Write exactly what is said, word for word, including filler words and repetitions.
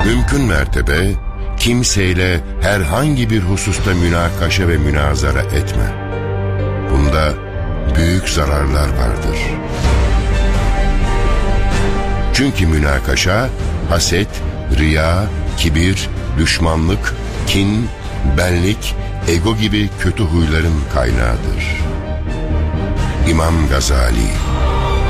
Mümkün mertebe kimseyle herhangi bir hususta münakaşa ve münazara etme. Bunda büyük zararlar vardır. Çünkü münakaşa, haset, riya, kibir, düşmanlık, kin, benlik, ego gibi kötü huyların kaynağıdır. İmam Gazali